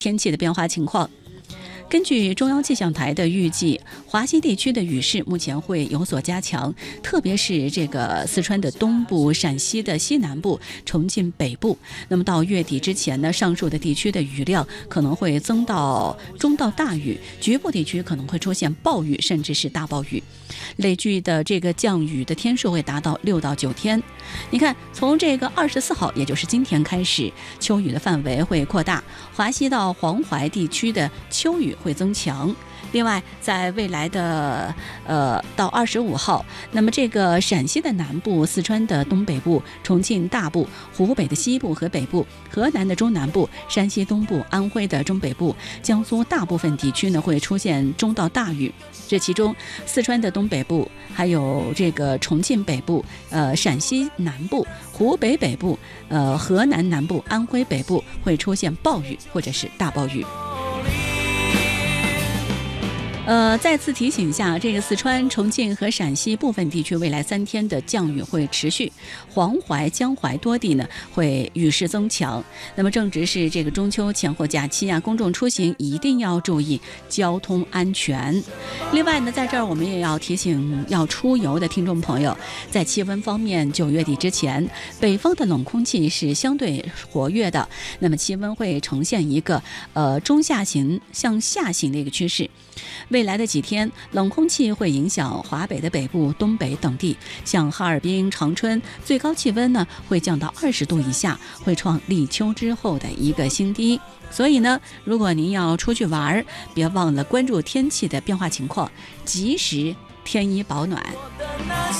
天气的变化情况。根据中央气象台的预计，华西地区的雨势目前会有所加强，特别是这个四川的东部、陕西的西南部、重庆北部。那么到月底之前呢，上述的地区的雨量可能会增到中到大雨，局部地区可能会出现暴雨，甚至是大暴雨。累计的这个降雨的天数会达到6到9天。你看，从这个24号，也就是今天开始，秋雨的范围会扩大，华西到黄淮地区的秋雨会增强。另外，在未来的到25号，那么这个陕西的南部、四川的东北部、重庆大部、湖北的西部和北部、河南的中南部、山西东部、安徽的中北部、江苏大部分地区呢会出现中到大雨。这其中，四川的东北部、还有这个重庆北部、陕西南部、湖北北部、河南南部、安徽北部会出现暴雨或者是大暴雨。再次提醒一下，这个四川、重庆和陕西部分地区未来3天的降雨会持续，黄淮、江淮多地呢会雨势增强。那么正值是这个中秋前后假期啊，公众出行一定要注意交通安全。另外呢，在这儿我们也要提醒要出游的听众朋友，在气温方面，9月底之前，北方的冷空气是相对活跃的，那么气温会呈现一个中下行向下行的一个趋势。未来的几天，冷空气会影响华北的北部、东北等地，像哈尔滨、长春，最高气温呢会降到20度以下，会创立秋之后的一个新低。所以呢，如果您要出去玩，别忘了关注天气的变化情况，及时添衣保暖。